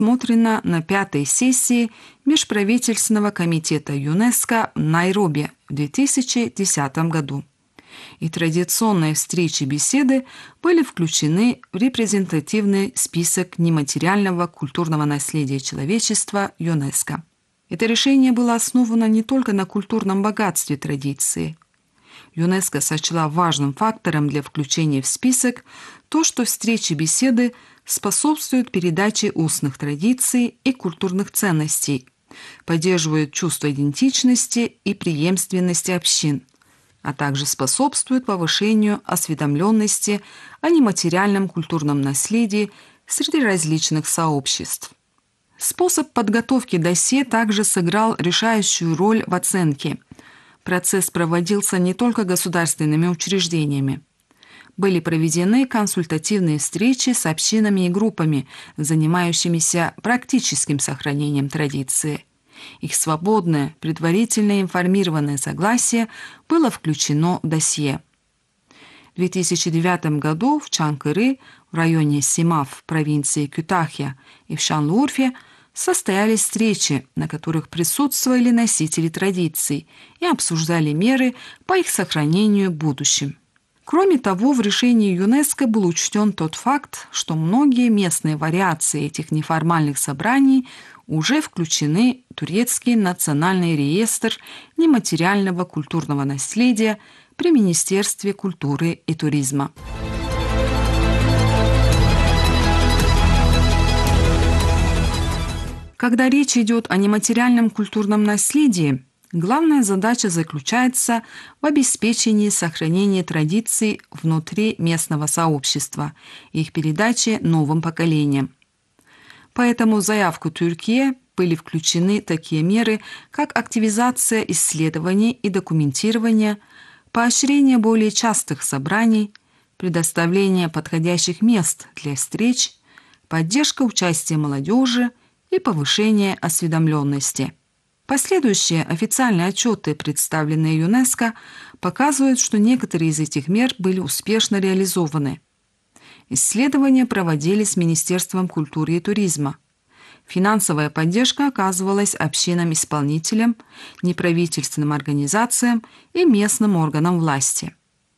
рассмотрена на 5-й сессии Межправительственного комитета ЮНЕСКО в Найроби в 2010 году. И традиционные встречи-беседы были включены в репрезентативный список нематериального культурного наследия человечества ЮНЕСКО. Это решение было основано не только на культурном богатстве традиции. ЮНЕСКО сочла важным фактором для включения в список то, что встречи-беседы способствуют передаче устных традиций и культурных ценностей, поддерживают чувство идентичности и преемственности общин, а также способствуют повышению осведомленности о нематериальном культурном наследии среди различных сообществ. Способ подготовки досье также сыграл решающую роль в оценке. Процесс проводился не только государственными учреждениями. Были проведены консультативные встречи с общинами и группами, занимающимися практическим сохранением традиции. Их свободное, предварительно информированное согласие было включено в досье. В 2009 году в Чанкыры, в районе Симав, провинции Кютахья и в Шанлурфе состоялись встречи, на которых присутствовали носители традиций и обсуждали меры по их сохранению в будущем. Кроме того, в решении ЮНЕСКО был учтен тот факт, что многие местные вариации этих неформальных собраний уже включены в Турецкий национальный реестр нематериального культурного наследия при Министерстве культуры и туризма. Когда речь идет о нематериальном культурном наследии, главная задача заключается в обеспечении сохранения традиций внутри местного сообщества и их передаче новым поколениям. Поэтому в заявку Тюркии были включены такие меры, как активизация исследований и документирования, поощрение более частых собраний, предоставление подходящих мест для встреч, поддержка участия молодежи и повышение осведомленности. Последующие официальные отчеты, представленные ЮНЕСКО, показывают, что некоторые из этих мер были успешно реализованы. Исследования проводились Министерством культуры и туризма. Финансовая поддержка оказывалась общинам-исполнителям, неправительственным организациям и местным органам власти.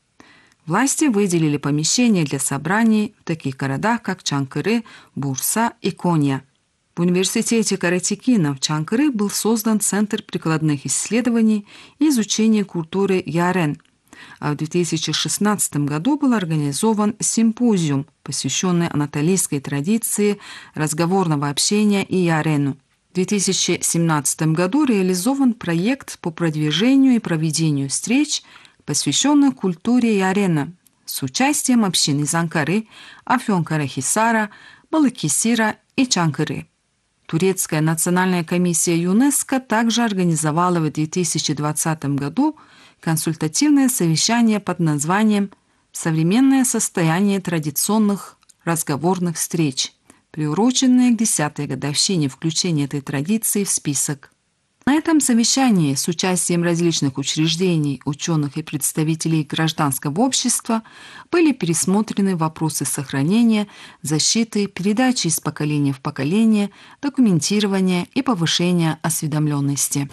Власти выделили помещения для собраний в таких городах, как Чанкыры, Бурса и Коня. В университете Каратикина в Чанкыры был создан Центр прикладных исследований и изучения культуры Ярен, а в 2016 году был организован симпозиум, посвященный анатолийской традиции разговорного общения и Ярену. В 2017 году реализован проект по продвижению и проведению встреч, посвященных культуре Ярена, с участием общин из Анкары, Афьонкара-Хисара, Балыкесира и Чанкыры. Турецкая национальная комиссия ЮНЕСКО также организовала в 2020 году консультативное совещание под названием «Современное состояние традиционных разговорных встреч», приуроченное к 10-й годовщине включения этой традиции в список. На этом совещании с участием различных учреждений, ученых и представителей гражданского общества были пересмотрены вопросы сохранения, защиты, передачи из поколения в поколение, документирования и повышения осведомленности.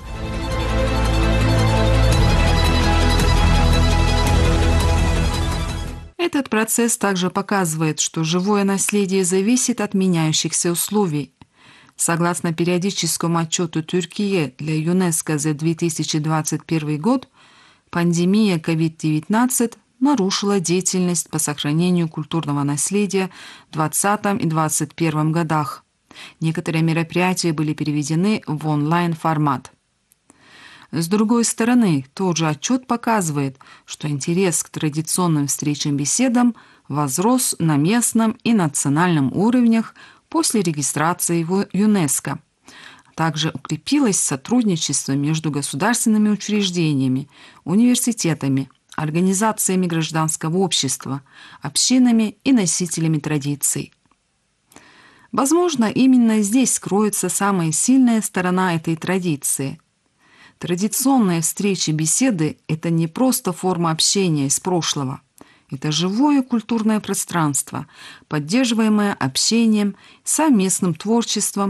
Этот процесс также показывает, что живое наследие зависит от меняющихся условий. Согласно периодическому отчету Тюркии для ЮНЕСКО за 2021 год, пандемия COVID-19 нарушила деятельность по сохранению культурного наследия в 2020 и 2021 годах. Некоторые мероприятия были переведены в онлайн-формат. С другой стороны, тот же отчет показывает, что интерес к традиционным встречам-беседам возрос на местном и национальном уровнях после регистрации в ЮНЕСКО. Также укрепилось сотрудничество между государственными учреждениями, университетами, организациями гражданского общества, общинами и носителями традиций. Возможно, именно здесь кроется самая сильная сторона этой традиции. Традиционные встречи-беседы – это не просто форма общения из прошлого. Это живое культурное пространство, поддерживаемое общением, совместным творчеством